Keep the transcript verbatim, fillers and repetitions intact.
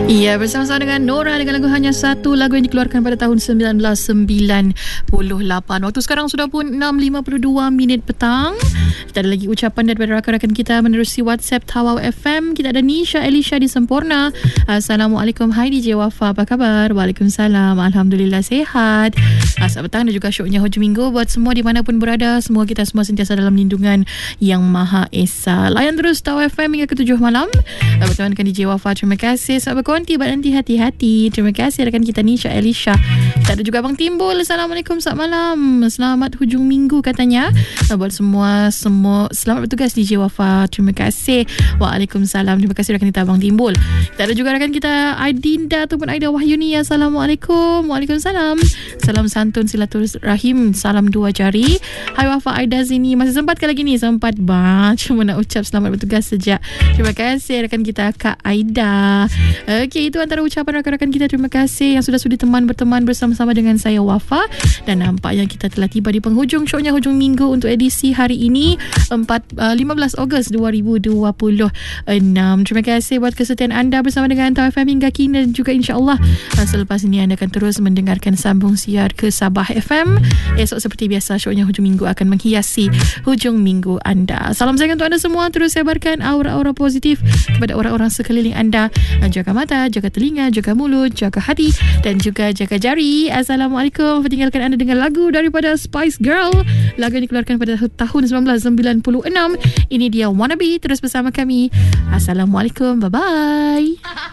Ya, bersama-sama dengan Nora dengan lagu Hanya Satu, lagu yang dikeluarkan pada tahun sembilan belas sembilan puluh lapan. Waktu sekarang sudah pun enam lima puluh dua minit petang. Kita ada lagi ucapan daripada rakan-rakan kita menerusi WhatsApp Tawau F M. Kita ada Nisha Elisha di Sempurna. Assalamualaikum, hai D J Wafa, apa khabar? Waalaikumsalam, Alhamdulillah sihat. Selamat petang dan juga syoknya hujung minggu buat semua dimanapun berada. Semua kita semua sentiasa dalam lindungan Yang Maha Esa. Layan terus Tawau F M hingga ke tujuh malam. Bersama dengan D J Wafa, terima kasih. Selamat berkonti, buat nanti hati-hati. Terima kasih rakan kita Nisha Elisha. Kita ada juga Abang Timbul. Assalamualaikum, selamat malam. Selamat hujung minggu katanya. Buat semua, semua selamat bertugas D J Wafa. Terima kasih. Waalaikumsalam. Terima kasih rakan kita Abang Timbul. Kita ada juga rakan kita Aidinda ataupun Aida Wahyuni. Assalamualaikum. Waalaikumsalam. Salam santun silaturahim. Salam dua jari. Hai Wafa, Aida sini. Masih sempat ke lagi ni? Sempat bah. Cuma nak ucap selamat bertugas sejak. Terima kasih rakan kita Kak Aida. Okey, itu antara ucapan rakan-rakan kita. Terima kasih yang sudah sudi teman berteman bersama-sama dengan saya Wafa. Dan nampaknya kita telah tiba di penghujung syoknya hujung minggu untuk edisi hari ini lima belas Ogos dua ribu dua puluh enam. Terima kasih buat kesetiaan anda bersama dengan Tawau F M hingga kini, dan juga insya-Allah selepas ini anda akan terus mendengarkan sambung siar ke Sabah F M. Esok seperti biasa syoknya hujung minggu akan menghiasi hujung minggu anda. Salam sayang untuk anda semua. Terus sebarkan aura-aura positif kepada orang-orang sekeliling anda. Jaga mata, jaga telinga, jaga mulut, jaga hati dan juga jaga jari. Assalamualaikum. Tinggalkan anda dengan lagu daripada Spice Girl. Lagu yang dikeluarkan pada tahun sembilan belas sembilan puluh enam. Ini dia Wannabe. Terus bersama kami. Assalamualaikum. Bye-bye.